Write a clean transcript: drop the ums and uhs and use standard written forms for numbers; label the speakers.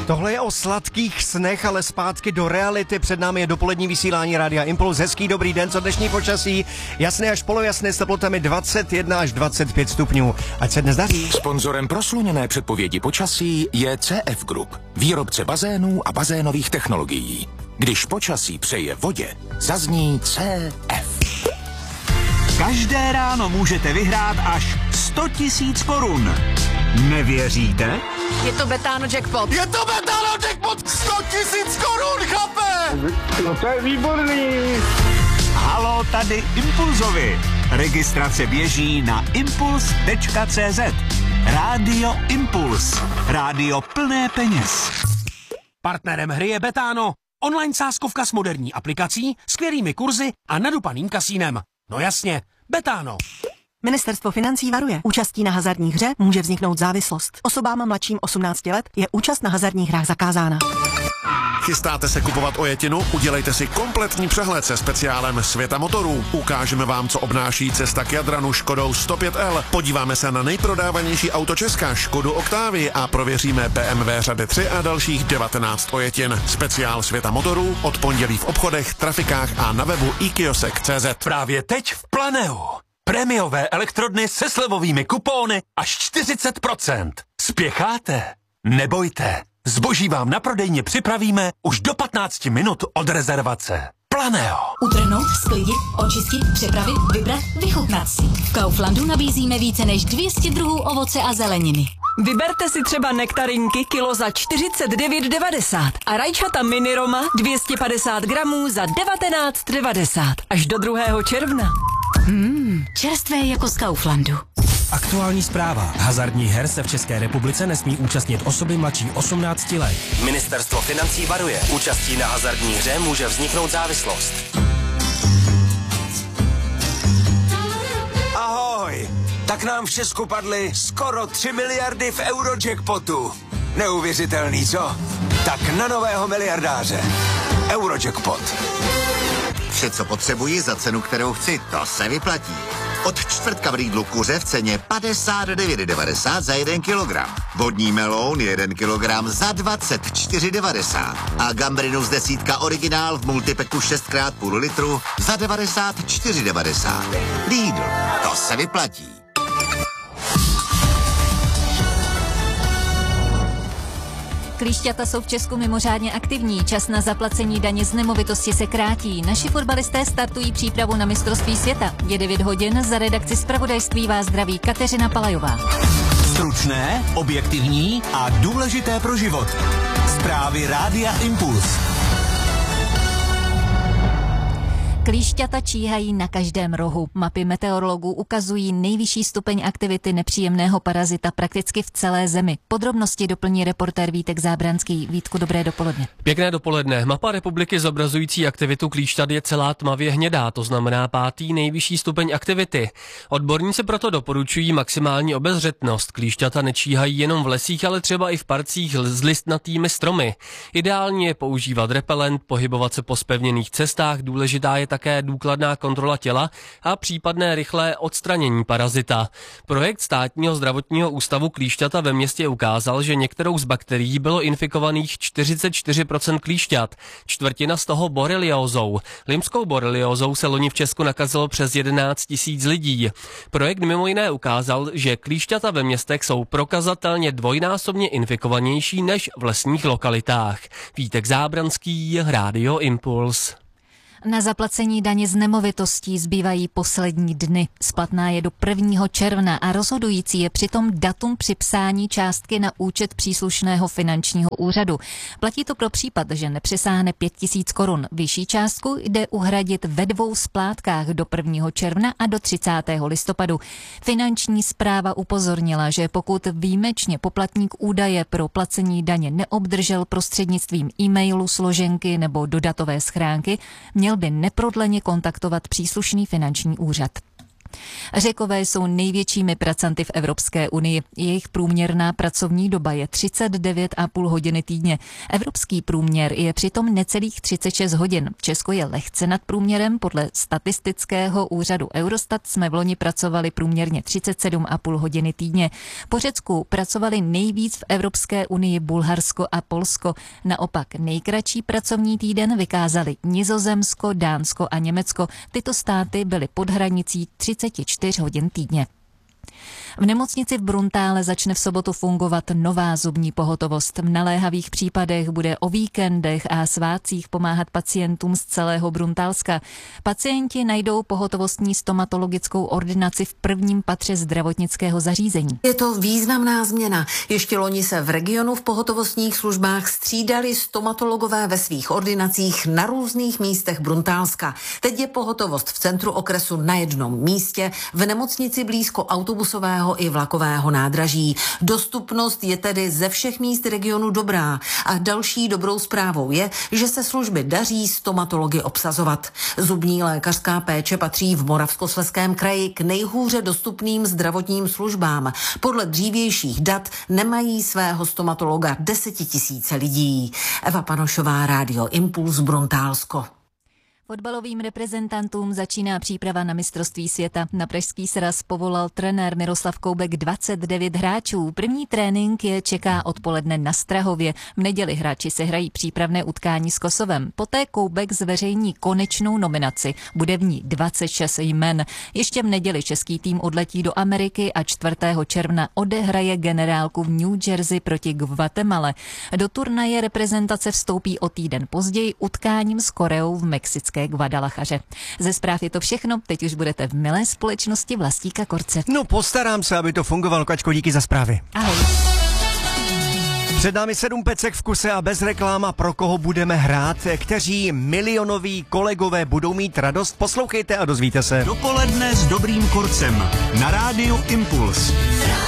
Speaker 1: Tohle je o sladkých snech, ale zpátky do reality. Před námi je dopolední vysílání Rádia Impuls. Hezký dobrý den, co dnešní počasí? Jasné až polojasné s teplotami 21 až 25 stupňů. Ať se dnes daří.
Speaker 2: Sponzorem prosluněné předpovědi počasí je CF Group, výrobce bazénů a bazénových technologií. Když počasí přeje vodě, zazní CF.
Speaker 3: Každé ráno můžete vyhrát až 100 000 korun. Nevěříte?
Speaker 4: Je to Betano jackpot.
Speaker 1: Je to Betano jackpot! 100 000 korun, chlape!
Speaker 5: No to je výborný.
Speaker 3: Halo, tady Impulzovi. Registrace běží na impuls.cz. Rádio Impuls. Rádio plné peněz.
Speaker 6: Partnerem hry je Betano. Online sázkovka s moderní aplikací, skvělými kurzy a nadupaným kasínem. No jasně, Betano.
Speaker 7: Ministerstvo financí varuje. Účastí na hazardní hře může vzniknout závislost. Osobám mladším 18 let je účast na hazardních hrách zakázána.
Speaker 8: Chystáte se kupovat ojetinu? Udělejte si kompletní přehled se speciálem Světa motorů. Ukážeme vám, co obnáší cesta k Jadranu Škodou 105L. Podíváme se na nejprodávanější auto Česka, Škodu Octavii, a prověříme BMW řady 3 a dalších 19 ojetin. Speciál Světa motorů od pondělí v obchodech, trafikách a na webu ikiosek.cz.
Speaker 6: Právě teď v Planeu. Prémiové elektrodny se slevovými kupóny až 40%. Spěcháte? Nebojte. Zboží vám na prodejně připravíme už do 15 minut od rezervace. Planeo.
Speaker 9: Utrhnout, sklidit, očistit, přepravit, vybrat, vychutnat si. V Kauflandu nabízíme více než 200 druhů ovoce a zeleniny.
Speaker 10: Vyberte si třeba nektarinky kilo za 49,90 a rajčata mini Roma 250 gramů za 19,90 až do 2. června.
Speaker 9: Čerstvé jako z Kauflandu.
Speaker 11: Aktuální zpráva. Hazardních her se v České republice nesmí účastnit osoby mladší 18 let.
Speaker 12: Ministerstvo financí varuje. Účastí na hazardní hře může vzniknout závislost.
Speaker 13: Ahoj! Tak nám v Česku padly skoro 3 miliardy v Eurojackpotu. Neuvěřitelný, co? Tak na nového miliardáře. Eurojackpot.
Speaker 14: Vše, co potřebuji za cenu, kterou chci, to se vyplatí. Od čtvrtka v Lidlu kuře v ceně 59,90 za 1 kilogram. Vodní meloun 1 kilogram za 24,90. A gambrinus desítka originál v multipeku 6x půl litru za 94,90. Lidl, to se vyplatí.
Speaker 9: Klíšťata jsou v Česku mimořádně aktivní. Čas na zaplacení daně z nemovitosti se krátí. Naši fotbalisté startují přípravu na mistrovství světa. Je 9 hodin, za redakci zpravodajství vás zdraví Kateřina Palajová.
Speaker 3: Stručné, objektivní a důležité pro život. Zprávy Rádia Impuls.
Speaker 9: Klíšťata číhají na každém rohu. Mapy meteorologů ukazují nejvyšší stupeň aktivity nepříjemného parazita prakticky v celé zemi. Podrobnosti doplní reportér Vítek Zábranský. Vítku, dobré dopoledne.
Speaker 15: Pěkné dopoledne. Mapa republiky zobrazující aktivitu klíšťat je celá tmavě hnědá, to znamená 5. nejvyšší stupeň aktivity. Odborníci proto doporučují maximální obezřetnost. Klíšťata nečíhají jenom v lesích, ale třeba i v parcích s listnatými stromy. Ideální je používat repelent, pohybovat se po zpevněných cestách, důležitá je také důkladná kontrola těla a případné rychlé odstranění parazita. Projekt Státního zdravotního ústavu klíšťata ve městě ukázal, že některou z bakterií bylo infikovaných 44% klíšťat, čtvrtina z toho boreliózou. Limskou boreliózou se loni v Česku nakazilo přes 11 000 lidí. Projekt mimo jiné ukázal, že klíšťata ve městech jsou prokazatelně dvojnásobně infikovanější než v lesních lokalitách. Vítek Zábranský, Rádio Impuls.
Speaker 9: Na zaplacení daně z nemovitostí zbývají poslední dny. Splatná je do 1. června a rozhodující je přitom datum připsání částky na účet příslušného finančního úřadu. Platí to pro případ, že nepřesáhne 5 000 korun. Vyšší částku jde uhradit ve 2 splátkách do 1. června a do 30. listopadu. Finanční správa upozornila, že pokud výjimečně poplatník údaje pro placení daně neobdržel prostřednictvím e-mailu, složenky nebo do datové schránky, měl by neprodleně kontaktovat příslušný finanční úřad. Řekové jsou největšími pracanty v Evropské unii. Jejich průměrná pracovní doba je 39,5 hodiny týdně. Evropský průměr je přitom necelých 36 hodin. Česko je lehce nad průměrem. Podle statistického úřadu Eurostat jsme v loni pracovali průměrně 37,5 hodiny týdně. Po Řecku pracovali nejvíc v Evropské unii Bulharsko a Polsko. Naopak nejkratší pracovní týden vykázali Nizozemsko, Dánsko a Německo. Tyto státy byly pod hranicí 34 hodin týdně. V nemocnici v Bruntále začne v sobotu fungovat nová zubní pohotovost. V naléhavých případech bude o víkendech a svátcích pomáhat pacientům z celého Bruntálska. Pacienti najdou pohotovostní stomatologickou ordinaci v prvním patře zdravotnického zařízení.
Speaker 16: Je to významná změna. Ještě loni se v regionu v pohotovostních službách střídali stomatologové ve svých ordinacích na různých místech Bruntálska. Teď je pohotovost v centru okresu na jednom místě, v nemocnici blízko autobusového i vlakového nádraží. Dostupnost je tedy ze všech míst regionu dobrá a další dobrou zprávou je, že se služby daří stomatology obsazovat. Zubní lékařská péče patří v Moravskoslezském kraji k nejhůře dostupným zdravotním službám. Podle dřívějších dat nemají svého stomatologa 10 000 lidí. Eva Panošová, Rádio Impuls, Bruntálsko.
Speaker 9: Fotbalovým reprezentantům začíná příprava na mistrovství světa. Na pražský sraz povolal trenér Miroslav Koubek 29 hráčů. První trénink je čeká odpoledne na Strahově. V neděli hráči se hrají přípravné utkání s Kosovem. Poté Koubek zveřejní konečnou nominaci. Bude v ní 26 jmen. Ještě v neděli český tým odletí do Ameriky a 4. června odehraje generálku v New Jersey proti Guatemale. Do turnaje reprezentace vstoupí o týden později utkáním s Koreou v mexické Guadalachaře. Ze zpráv je to všechno, teď už budete v milé společnosti Vlastíka Korce.
Speaker 1: No postarám se, aby to fungovalo, Kačko, díky za zprávy.
Speaker 9: Ahoj.
Speaker 1: Před námi 7 pecek v kuse a bez rekláma, pro koho budeme hrát, kteří milionoví kolegové budou mít radost. Poslouchejte a dozvíte se.
Speaker 3: Dopoledne s Dobrým Korcem na Rádiu Impuls.